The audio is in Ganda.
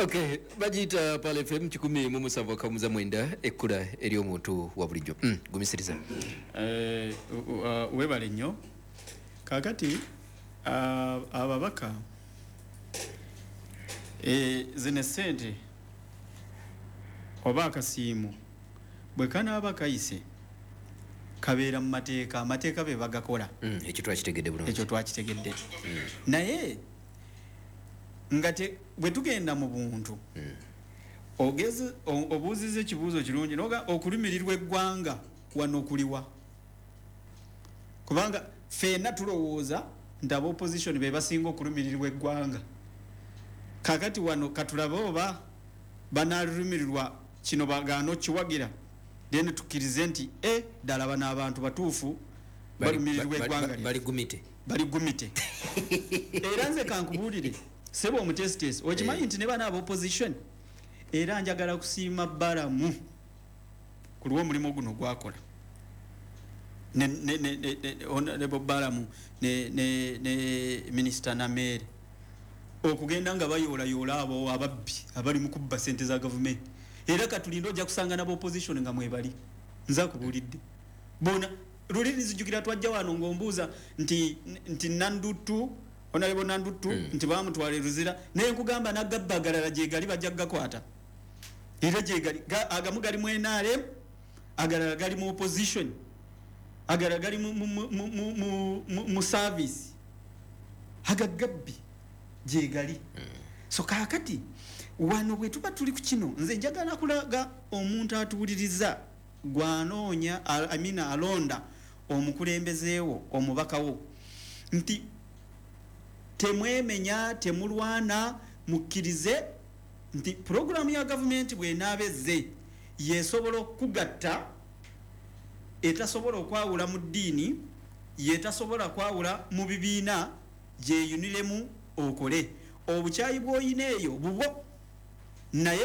Okay, bajita pale FM 10 kamuza mwenda ekula eri omuntu wa bulijjo. Gumisiriza. Webale nnyo. Kakati ababaka zine sente oba akasiimu bwe kanaaba kayise kabeera mu mateeka, amateeka be bagakola. Ekyo twakitegedde bulungi. Ekyo twakitegedde. Naye ngate bwe tugenda mu buntu ogeze obuuzize ekibuuzo kirungi noga okulumirirwa eggwanga wano okuliwa kubanga fena tulowooza nti aba opposition be basinga okulumirirwa eggwanga kakati wano katulabe oba banaalumirirwa kino bagaano kiwagira then tukkirize nti ddala bano abantu batuufu balumirirwa eggwanga bali gumite era nze kankubuulire sebo omutestes okimanyi nti ne bana aba opposition era njagala kusiima Balamu ku lw'omulimu guno gwakola ne Balamu ne Minister Namere okugenda nga bayoola abo ababbi abali mu kubba sente za government era katulindo ojja kusanga nabo opposition nga mwebali nza kubuulidde bona luliri zijjukira twajja wano ng'ombuuza nti Nandutu Honorable Nandutu nti bamutwala Luzira naye nkugamba nagabbagalala gyegali bajja gakwata era gyegali agamu gali mu NRM agalala gali mu opposition agalala gali mu service agagabbi gyegali so kakati wano bwe tuba tuli ku kino nze njagala kulaga omuntu atuwuliriza gwanoonya Amina alonda omukulembezeewo omubakawo nti temwemenya temulwana mukkirize nti programu ya government bw'enaabezze yesobola okugatta etasobola okwawula mu ddiini yetasobola kwawula mu bibiina gyeyuniremu okole obukyayi bw'oyina eyo bubwo naye